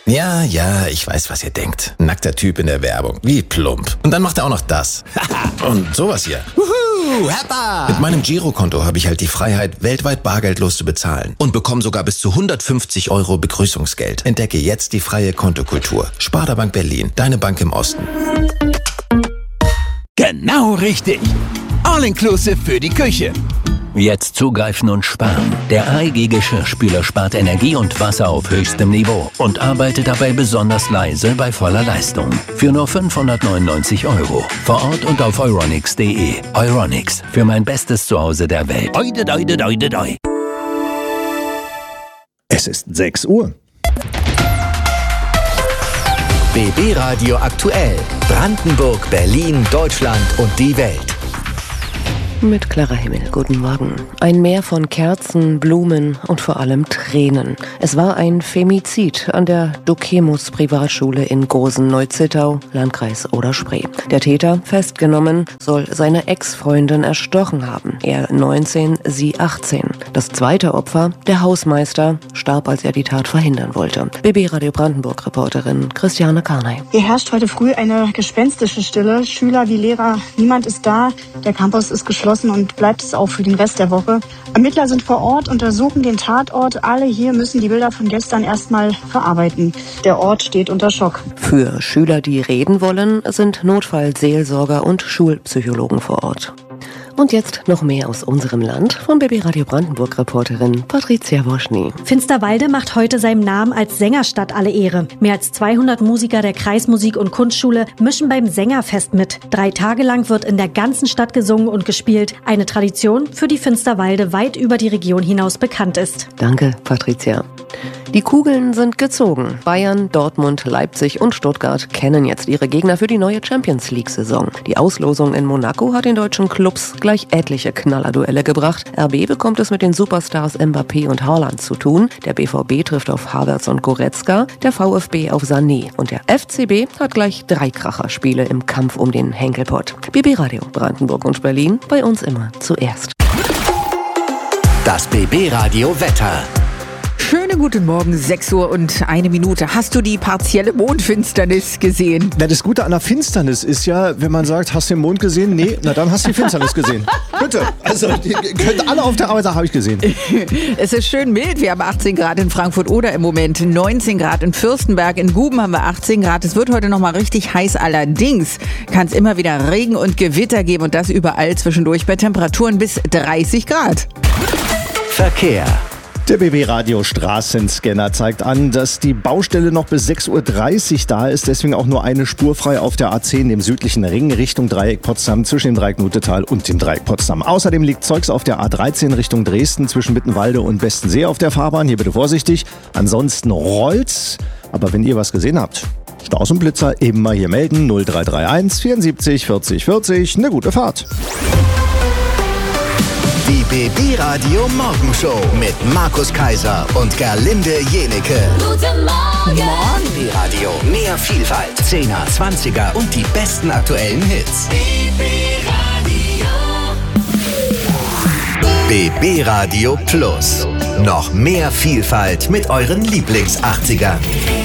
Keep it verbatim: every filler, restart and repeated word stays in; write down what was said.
Ja, ja, ich weiß, was ihr denkt. Nackter Typ in der Werbung. Wie plump. Und dann macht er auch noch das. Und sowas hier. Wuhu, Heppa! Mit meinem Girokonto habe ich halt die Freiheit, weltweit bargeldlos zu bezahlen. Und bekomme sogar bis zu hundertfünfzig Euro Begrüßungsgeld. Entdecke jetzt die freie Kontokultur. Sparda Bank Berlin, deine Bank im Osten. Genau richtig. All-inclusive für die Küche. Jetzt zugreifen und sparen. Der A E G Geschirrspüler spart Energie und Wasser auf höchstem Niveau und arbeitet dabei besonders leise bei voller Leistung. Für nur fünfhundertneunundneunzig Euro. Vor Ort und auf euronics punkt de. Euronics, für mein bestes Zuhause der Welt. Oide, oide, oide, oide. Es ist sechs Uhr. B B Radio aktuell. Brandenburg, Berlin, Deutschland und die Welt. Mit klarer Himmel, guten Morgen. Ein Meer von Kerzen, Blumen und vor allem Tränen. Es war ein Femizid an der Dukemus Privatschule in Gosen-Neuzittau, Landkreis Oder-Spree. Der Täter, festgenommen, soll seine Ex-Freundin erstochen haben. Er neunzehn, sie achtzehn. Das zweite Opfer, der Hausmeister, starb, als er die Tat verhindern wollte. B B Radio Brandenburg-Reporterin Christiane Karnay. Hier herrscht heute früh eine gespenstische Stille. Schüler wie Lehrer, niemand ist da. Der Campus ist geschlossen und bleibt es auch für den Rest der Woche. Ermittler sind vor Ort, untersuchen den Tatort. Alle hier müssen die Bilder von gestern erstmal verarbeiten. Der Ort steht unter Schock. Für Schüler, die reden wollen, sind Notfallseelsorger und Schulpsychologen vor Ort. Und jetzt noch mehr aus unserem Land von B B Radio Brandenburg-Reporterin Patricia Woschny. Finsterwalde macht heute seinem Namen als Sängerstadt alle Ehre. Mehr als zweihundert Musiker der Kreismusik- und Kunstschule mischen beim Sängerfest mit. Drei Tage lang wird in der ganzen Stadt gesungen und gespielt. Eine Tradition, für die Finsterwalde weit über die Region hinaus bekannt ist. Danke, Patricia. Die Kugeln sind gezogen. Bayern, Dortmund, Leipzig und Stuttgart kennen jetzt ihre Gegner für die neue Champions-League-Saison. Die Auslosung in Monaco hat den deutschen Clubs gleich etliche Knallerduelle gebracht. R B bekommt es mit den Superstars Mbappé und Haaland zu tun. Der B V B trifft auf Havertz und Goretzka, der VfB auf Sané. Und der F C B hat gleich drei Kracherspiele im Kampf um den Henkelpott. B B Radio Brandenburg und Berlin, bei uns immer zuerst. Das B B Radio Wetter. Schönen guten Morgen, sechs Uhr und eine Minute. Hast du die partielle Mondfinsternis gesehen? Na, das Gute an der Finsternis ist ja, wenn man sagt, hast du den Mond gesehen? Nee, na dann hast du die Finsternis gesehen. Bitte. Also, die könnt alle auf der Arbeit sagen, habe ich gesehen. Es ist schön mild. Wir haben achtzehn Grad in Frankfurt-Oder im Moment, neunzehn Grad in Fürstenberg. In Guben haben wir achtzehn Grad. Es wird heute nochmal richtig heiß. Allerdings kann es immer wieder Regen und Gewitter geben und das überall zwischendurch bei Temperaturen bis dreißig Grad. Verkehr. Der B B Radio Straßenscanner zeigt an, dass die Baustelle noch bis sechs Uhr dreißig da ist, deswegen auch nur eine Spur frei auf der A zehn, dem südlichen Ring Richtung Dreieck Potsdam, zwischen dem Dreieck Nutetal und dem Dreieck Potsdam. Außerdem liegt Zeugs auf der A dreizehn Richtung Dresden zwischen Mittenwalde und Bestensee auf der Fahrbahn. Hier bitte vorsichtig. Ansonsten rollt's. Aber wenn ihr was gesehen habt, Staus und Blitzer immer hier melden. null drei drei eins vierundsiebzig vierzig vierzig. Eine gute Fahrt. Die B B Radio Morgenshow mit Markus Kaiser und Gerlinde Jenecke. Guten Morgen! Morgen! B B Radio. Mehr Vielfalt. Zehner, Zwanziger und die besten aktuellen Hits. B B Radio. B B Radio Plus. Noch mehr Vielfalt mit euren Lieblings-achtzigern.